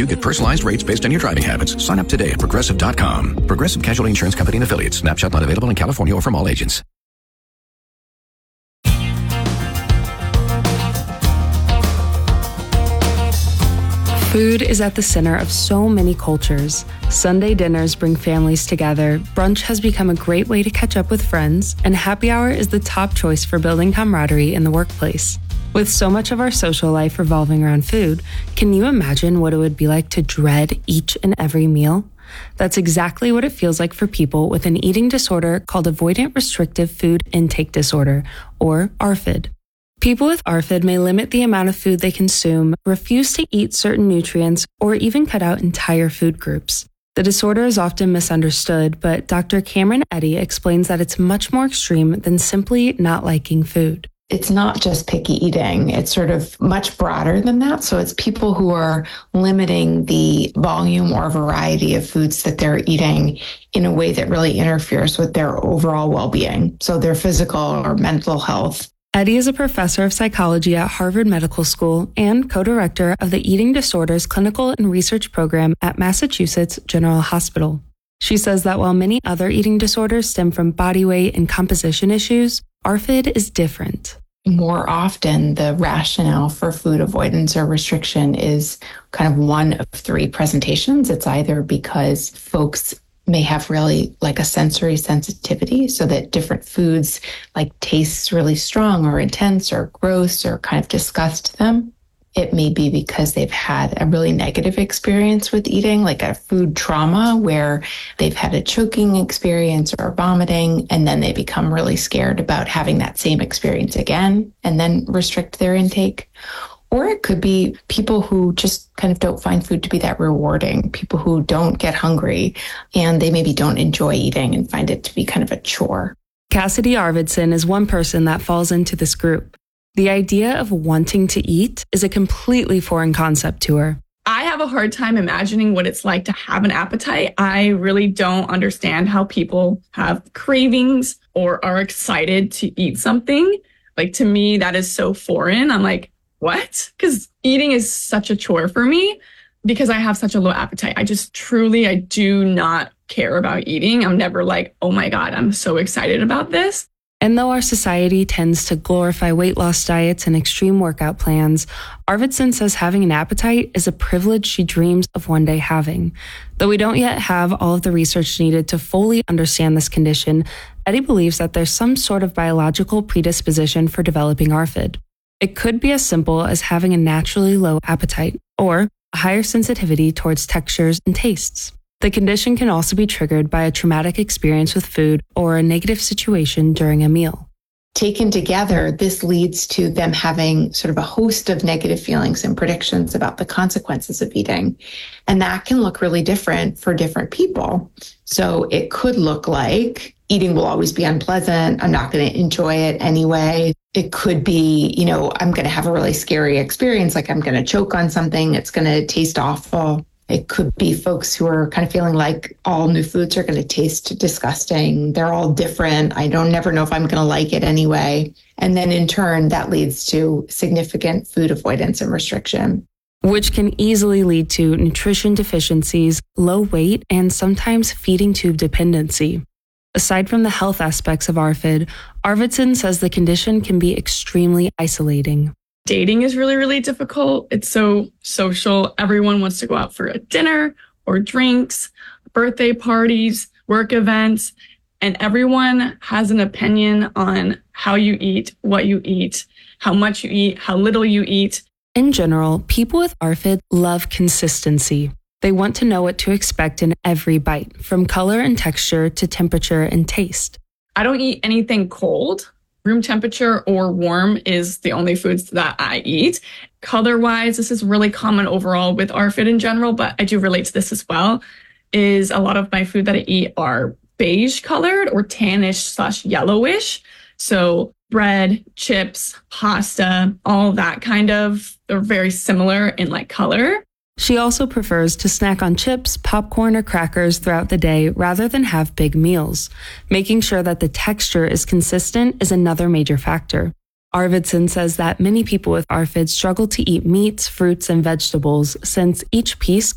You get personalized rates based on your driving habits. Sign up today at Progressive.com. Progressive Casualty Insurance Company and Affiliates. Snapshot not available in California or from all agents. Food is at the center of so many cultures. Sunday dinners bring families together, brunch has become a great way to catch up with friends, and happy hour is the top choice for building camaraderie in the workplace. With so much of our social life revolving around food, can you imagine what it would be like to dread each and every meal? That's exactly what it feels like for people with an eating disorder called Avoidant Restrictive Food Intake Disorder, or ARFID. People with ARFID may limit the amount of food they consume, refuse to eat certain nutrients, or even cut out entire food groups. The disorder is often misunderstood, but Dr. Cameron Eddy explains that it's much more extreme than simply not liking food. It's not just picky eating. It's sort of much broader than that. So it's people who are limiting the volume or variety of foods that they're eating in a way that really interferes with their overall well-being. So their physical or mental health. Eddy is a professor of psychology at Harvard Medical School and co-director of the Eating Disorders Clinical and Research Program at Massachusetts General Hospital. She says that while many other eating disorders stem from body weight and composition issues, ARFID is different. More often, the rationale for food avoidance or restriction is kind of one of three presentations. It's either because folks may have really like a sensory sensitivity, so that different foods like tastes really strong or intense or gross or kind of disgust them. It may be because they've had a really negative experience with eating, like a food trauma where they've had a choking experience or vomiting, and then they become really scared about having that same experience again and then restrict their intake. Or it could be people who just kind of don't find food to be that rewarding, people who don't get hungry and they maybe don't enjoy eating and find it to be kind of a chore. Cassidy Arvidsson is one person that falls into this group. The idea of wanting to eat is a completely foreign concept to her. I have a hard time imagining what it's like to have an appetite. I really don't understand how people have cravings or are excited to eat something. Like, to me, that is so foreign. I'm like, what? Because eating is such a chore for me because I have such a low appetite. I do not care about eating. I'm never like, oh my God, I'm so excited about this. And though our society tends to glorify weight loss diets and extreme workout plans, Arvidsson says having an appetite is a privilege she dreams of one day having. Though we don't yet have all of the research needed to fully understand this condition, Eddy believes that there's some sort of biological predisposition for developing ARFID. It could be as simple as having a naturally low appetite or a higher sensitivity towards textures and tastes. The condition can also be triggered by a traumatic experience with food or a negative situation during a meal. Taken together, this leads to them having sort of a host of negative feelings and predictions about the consequences of eating. And that can look really different for different people. So it could look like eating will always be unpleasant. I'm not going to enjoy it anyway. It could be, I'm going to have a really scary experience, like I'm going to choke on something. It's going to taste awful. It could be folks who are kind of feeling like all new foods are going to taste disgusting. They're all different. I don't never know if I'm going to like it anyway. And then in turn, that leads to significant food avoidance and restriction, which can easily lead to nutrition deficiencies, low weight, and sometimes feeding tube dependency. Aside from the health aspects of ARFID, Arvidsson says the condition can be extremely isolating. Dating is really, really difficult. It's so social. Everyone wants to go out for a dinner or drinks, birthday parties, work events, and everyone has an opinion on how you eat, what you eat, how much you eat, how little you eat. In general, people with ARFID love consistency. They want to know what to expect in every bite, from color and texture to temperature and taste. I don't eat anything cold. Room temperature or warm is the only foods that I eat. Color-wise, this is really common overall with ARFID in general, but I do relate to this as well, is a lot of my food that I eat are beige colored or tannish/yellowish. So bread, chips, pasta, all that kind of, they're very similar in like color. She also prefers to snack on chips, popcorn, or crackers throughout the day rather than have big meals. Making sure that the texture is consistent is another major factor. Arvidsson says that many people with ARFID struggle to eat meats, fruits, and vegetables since each piece